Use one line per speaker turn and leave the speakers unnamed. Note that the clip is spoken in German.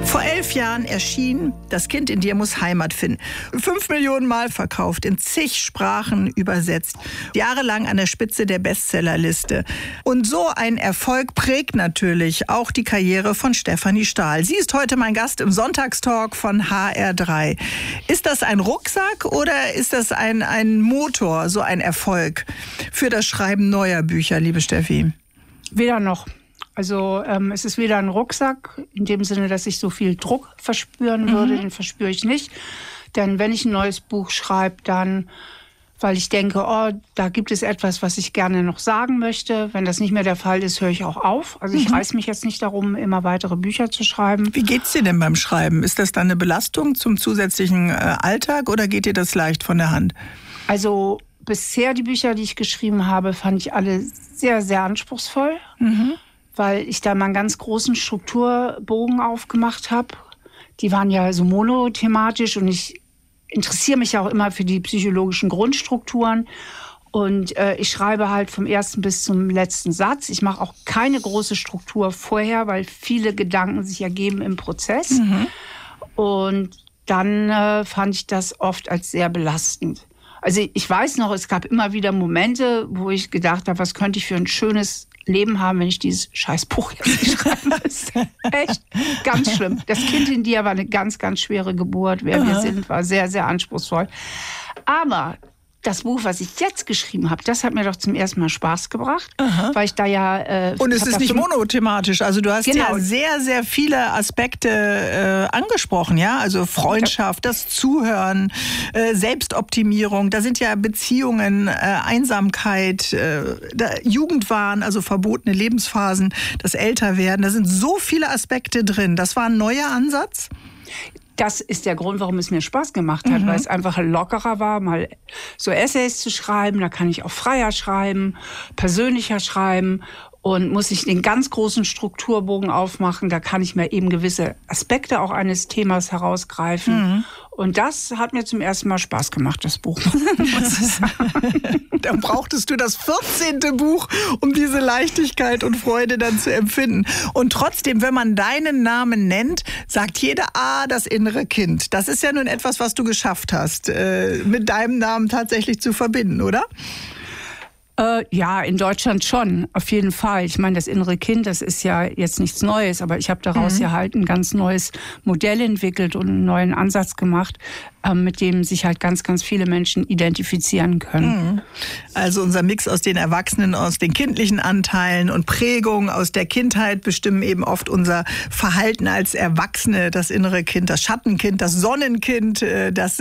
Vor 11 Jahren erschien Das Kind in dir muss Heimat finden. 5 Millionen Mal verkauft, in zig Sprachen übersetzt. Jahrelang an der Spitze der Bestsellerliste. Und so ein Erfolg prägt natürlich auch die Karriere von Stefanie Stahl. Sie ist heute mein Gast im Sonntagstalk von HR3. Ist das ein Rucksack oder ist das ein Motor, so ein Erfolg für das Schreiben neuer Bücher, liebe Steffi?
Weder noch. Also es ist weder ein Rucksack, in dem Sinne, dass ich so viel Druck verspüren würde, den verspüre ich nicht. Denn wenn ich ein neues Buch schreibe, dann, weil ich denke, da gibt es etwas, was ich gerne noch sagen möchte. Wenn das nicht mehr der Fall ist, höre ich auch auf. Also ich reiß mich jetzt nicht darum, immer weitere Bücher zu schreiben.
Wie geht's dir denn beim Schreiben? Ist das dann eine Belastung zum zusätzlichen Alltag oder geht dir das leicht von der Hand?
Also bisher die Bücher, die ich geschrieben habe, fand ich alle sehr, sehr anspruchsvoll. Weil ich da mal einen ganz großen Strukturbogen aufgemacht habe. Die waren ja so monothematisch und ich interessiere mich ja auch immer für die psychologischen Grundstrukturen. Und ich schreibe halt vom ersten bis zum letzten Satz. Ich mache auch keine große Struktur vorher, weil viele Gedanken sich ergeben im Prozess. Und dann fand ich das oft als sehr belastend. Also ich weiß noch, es gab immer wieder Momente, wo ich gedacht habe, was könnte ich für ein schönes Leben haben, wenn ich dieses Scheißbuch jetzt nicht schreiben müsste. Echt ganz schlimm. Das Kind in dir war eine ganz, ganz schwere Geburt. Wer wir sind, war sehr, sehr anspruchsvoll. Aber das Buch, was ich jetzt geschrieben habe, das hat mir doch zum ersten Mal Spaß gebracht, weil ich da ja...
Und es ist nicht monothematisch, also du hast ja sehr, sehr viele Aspekte angesprochen, ja, also Freundschaft, das Zuhören, Selbstoptimierung, da sind ja Beziehungen, Einsamkeit, Jugendwahn, also verbotene Lebensphasen, das Älterwerden, da sind so viele Aspekte drin. Das war ein neuer Ansatz?
Das ist der Grund, warum es mir Spaß gemacht hat, weil es einfach lockerer war, mal so Essays zu schreiben. Da kann ich auch freier schreiben, persönlicher schreiben und muss ich den ganz großen Strukturbogen aufmachen. Da kann ich mir eben gewisse Aspekte auch eines Themas herausgreifen. Und das hat mir zum ersten Mal Spaß gemacht, das Buch.
Dann brauchtest du das 14. Buch, um diese Leichtigkeit und Freude dann zu empfinden. Und trotzdem, wenn man deinen Namen nennt, sagt jeder, das innere Kind. Das ist ja nun etwas, was du geschafft hast, mit deinem Namen tatsächlich zu verbinden, oder?
Ja, in Deutschland schon, auf jeden Fall. Ich meine, das innere Kind, das ist ja jetzt nichts Neues, aber ich habe daraus ja halt ein ganz neues Modell entwickelt und einen neuen Ansatz gemacht, mit dem sich halt ganz, ganz viele Menschen identifizieren können.
Also unser Mix aus den Erwachsenen, aus den kindlichen Anteilen und Prägungen aus der Kindheit bestimmen eben oft unser Verhalten als Erwachsene, das innere Kind, das Schattenkind, das Sonnenkind, das